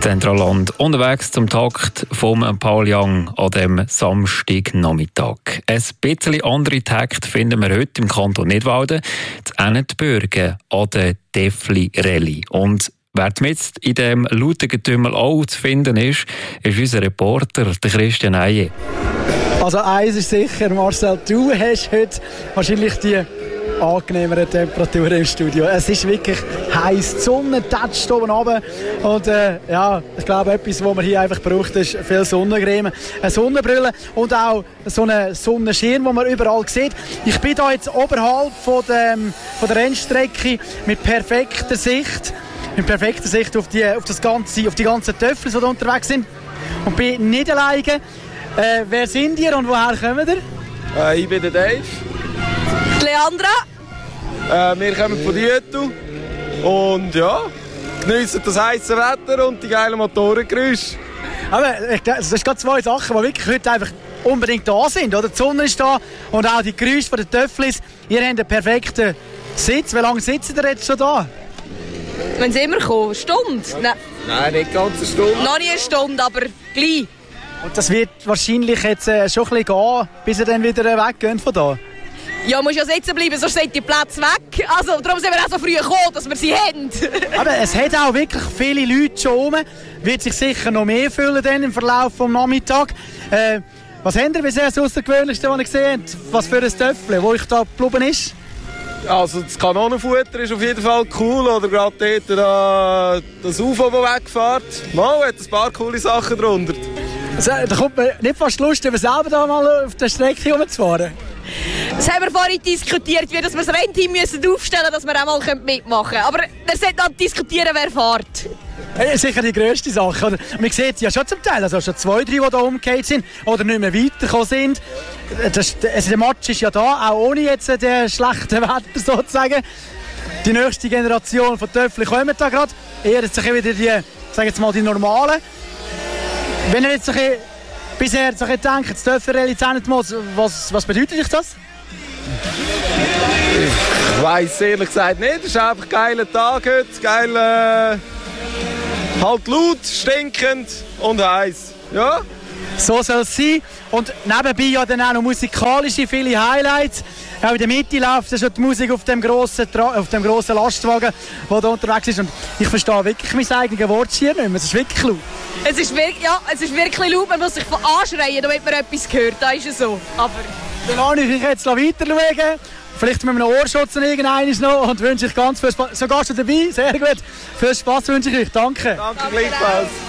Zentralland unterwegs zum Takt vom Paul Young an dem Samstagnachmittag. Ein bisschen andere Takt finden wir heute im Kanton Nidwalden, zu Ennetbürgen an der Defli-Rallye. Und wer jetzt in diesem lauten Getümmel auch zu finden ist unser Reporter, der Christian Eije. Also eins ist sicher, Marcel, du hast heute wahrscheinlich die angenehmeren Temperaturen im Studio. Es ist wirklich heiß, die Sonne tätscht oben runter und ich glaube, etwas, was man hier einfach braucht, ist viel Sonnencreme, eine Sonnenbrille und auch so einen Sonnenschirm, den man überall sieht. Ich bin hier jetzt oberhalb von der Rennstrecke mit perfekter Sicht auf die ganzen Töffel, die da unterwegs sind, und bin nicht alleine. Wer sind ihr und woher kommt ihr? Ich bin der Dave. Die Leandra. Wir kommen von Jütu und ja, geniessen das heiße Wetter und die geilen Motorengeräusche. Aber das sind gerade zwei Sachen, die wirklich heute einfach unbedingt da sind. Oder? Die Sonne ist da und auch die Geräusche der Töfflis. Ihr habt einen perfekten Sitz. Wie lange sitzt ihr jetzt schon da? Wenn sie immer kommen, eine Stunde? Nein, nicht ganz eine Stunde. Noch nicht eine Stunde, aber gleich. Und das wird wahrscheinlich jetzt schon ein bisschen gehen, bis ihr dann wieder weggehen von da. Ja, muss ja sitzen bleiben, sonst sind die Plätze weg. Also, darum sind wir auch so früh gekommen, dass wir sie haben. Aber es hat auch wirklich viele Leute schon rum. Wird sich sicher noch mehr füllen dann im Verlauf des Nachmittags. Was habt ihr bisher das Außergewöhnlichste, was ihr gesehen habt? Was für ein Töffel, wo euch da geblieben ist? Also das Kanonenfutter ist auf jeden Fall cool. Oder gerade dort das UFO, das wegfährt. Mal hat ein paar coole Sachen drunter. Also, da kommt man nicht fast Lust, selber da mal auf der Strecke rumzufahren. Das haben wir vorhin diskutiert, wie dass wir das Rennteam aufstellen müssen, dass wir auch mal mitmachen können. Aber wir sollten dann diskutieren, wer fährt. Das ist sicher die grösste Sache. Oder? Man sieht ja schon zum Teil, also schon 2, 3, die hier umgekehrt sind oder nicht mehr weitergekommen sind. Der Match ist ja da, auch ohne jetzt das schlechte Wetter sozusagen. Die nächste Generation von Töffli kommen da gerade. Eher jetzt wieder die normalen. Wenn ihr jetzt bisher denkt, das Töffli-Rallye zu Ennetmoos, was bedeutet euch das? Ich weiss ehrlich gesagt nicht. Es ist einfach ein geiler Tag heute. Geil, halt laut, stinkend und heiß. Ja? So soll es sein. Und nebenbei ja dann auch noch musikalische viele Highlights. Auch in der Mitte läuft schon die Musik auf dem grossen Lastwagen, der da unterwegs ist. Und ich verstehe wirklich mein eigenes Wort hier nicht mehr. Es ist wirklich laut. Es ist wirklich laut. Man muss sich anschreien, damit man etwas hört. Das ist es so. Aber dann lasse ich jetzt weiter schauen. Vielleicht mit einem Ohrschutz irgendeines noch und wünsche ich ganz viel Spaß. So gehst du dabei, sehr gut. Viel Spaß wünsche ich euch. Danke. Danke gleichfalls.